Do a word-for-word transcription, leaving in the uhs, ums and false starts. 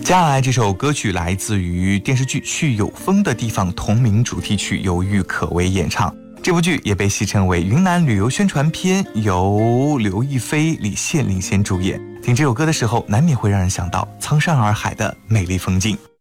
接下来这首歌曲来自于电视剧《去有风的地方》同名主题曲，由郁可唯演唱。这部剧也被戏称为云南旅游宣传片，由刘亦菲、李现领衔主演。听这首歌的时候，难免会让人想到苍山洱海的美丽风景。